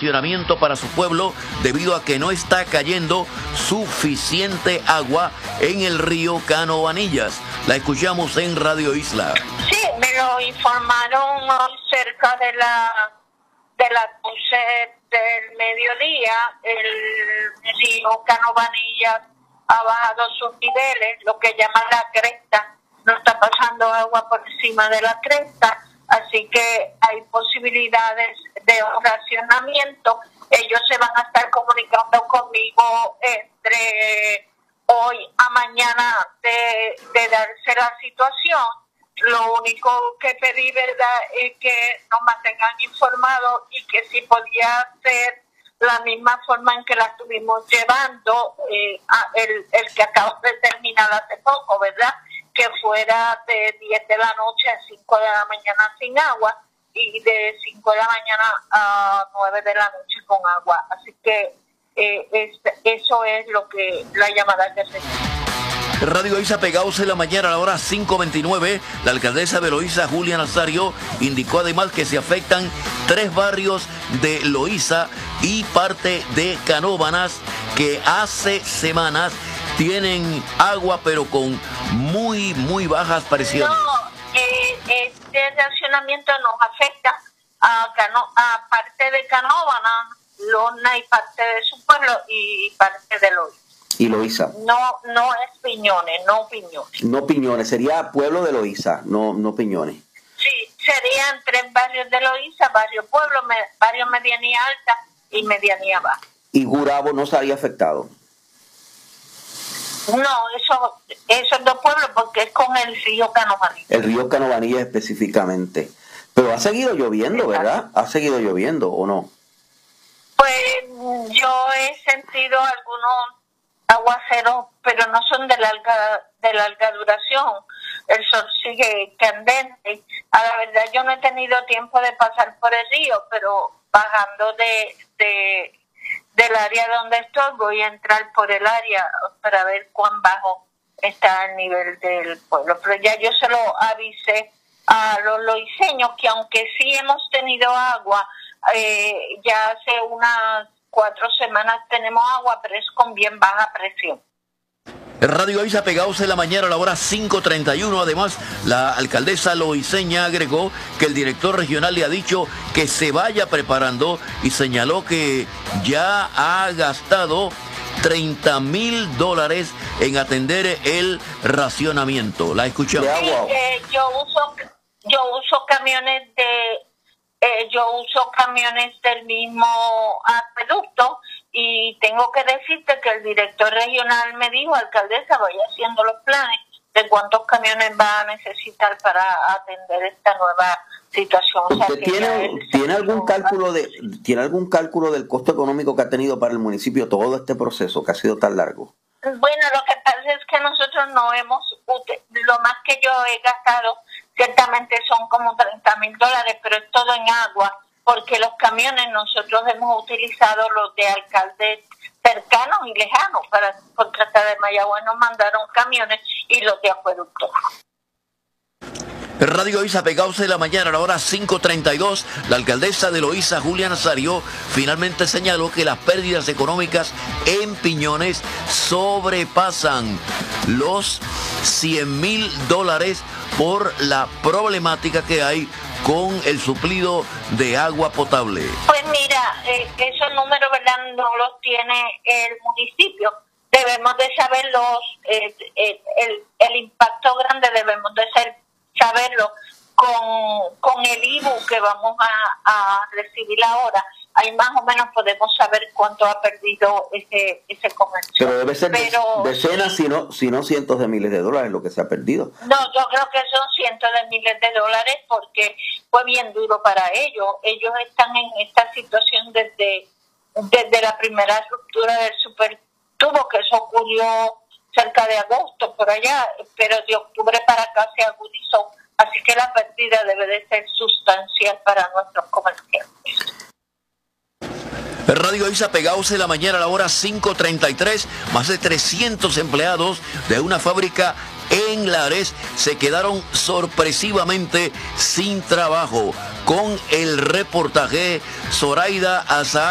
racionamiento para su pueblo debido a que no está cayendo suficiente agua en el río Canovanillas. La escuchamos en Radio Isla. Sí, me lo informaron hoy cerca de las 12 del mediodía. El río Canovanillas ha bajado sus niveles, lo que llaman la cresta. No está pasando agua por encima de la cresta, así que hay posibilidades de un racionamiento. Ellos se van a estar comunicando conmigo entre hoy a mañana de darse la situación. Lo único que pedí, ¿verdad?, es que nos mantengan informados y que si podía ser la misma forma en que la estuvimos llevando, el que acaba de terminar hace poco, ¿verdad?, que fuera de 10 de la noche a 5 de la mañana sin agua y de 5 de la mañana a 9 de la noche con agua. Así que eso es lo que la llamada que se... Radio Loíza, pegados en la mañana a la hora 5:29. La alcaldesa de Loíza, Julia Nazario, indicó además que se afectan 3 barrios de Loíza y parte de Canóvanas que hace semanas tienen agua pero con muy bajas presiones. No, este racionamiento nos afecta a parte de Canóvanas, Lorna y parte de su pueblo y parte de Loíza. Y Loíza. No es Piñones, no Piñones. No Piñones, sería pueblo de Loíza, no Piñones. Sí, serían 3 barrios de Loíza, barrio pueblo, barrio medianía alta y medianía baja. ¿Y Gurabo no estaría afectado? No, esos 2 pueblos porque es con el río Canovanillas. El río Canovanillas específicamente. Pero ha seguido lloviendo, ¿verdad? ¿Ha seguido lloviendo o no? Pues yo he sentido algunos aguaceros, pero no son de larga duración. El sol sigue candente. A la verdad yo no he tenido tiempo de pasar por el río, pero bajando del área donde estoy voy a entrar por el área para ver cuán bajo está el nivel del pueblo. Pero ya yo se lo avisé a los loiseños que aunque sí hemos tenido agua, ya hace unas 4 semanas tenemos agua, pero es con bien baja presión. Radio Loíza, pegados en la mañana a la hora 5:31. Además, la alcaldesa loiseña agregó que el director regional le ha dicho que se vaya preparando y señaló que ya ha gastado $30,000 en atender el racionamiento. La escuchamos. Sí, yo uso camiones del mismo acueducto y tengo que decirte que el director regional me dijo, alcaldesa, vaya haciendo los planes de cuántos camiones va a necesitar para atender esta nueva situación. ¿Usted tiene algún cálculo del costo económico que ha tenido para el municipio todo este proceso que ha sido tan largo? Bueno, lo que pasa es que nosotros no lo más que yo he gastado ciertamente son como $30,000, pero es todo en agua, porque los camiones nosotros hemos utilizado los de alcaldes cercanos y lejanos. Por tratar de Mayagüez nos mandaron camiones y los de acueducto. Radio Loíza, pegados en la mañana a la hora 5:32. La alcaldesa de Loíza, Julia Nazario, finalmente señaló que las pérdidas económicas en Piñones sobrepasan los $100,000 por la problemática que hay con el suplido de agua potable. Pues mira, esos números, ¿verdad?, no los tiene el municipio. Debemos de saber el impacto grande, debemos de saberlo con el IBU que vamos a recibir ahora. Ahí más o menos podemos saber cuánto ha perdido ese comercio. Pero debe ser decenas, si no cientos de miles de dólares lo que se ha perdido. No, yo creo que son cientos de miles de dólares porque fue bien duro para ellos. Ellos están en esta situación desde la primera ruptura del supertubo, que eso ocurrió cerca de agosto, por allá, pero de octubre para acá se agudizó. Así que la pérdida debe de ser sustancial para nuestros comerciantes. Radio Loíza, pegados en la mañana a la hora 5:33. Más de 300 empleados de una fábrica en Lares se quedaron sorpresivamente sin trabajo. Con el reportaje Zoraida Azar.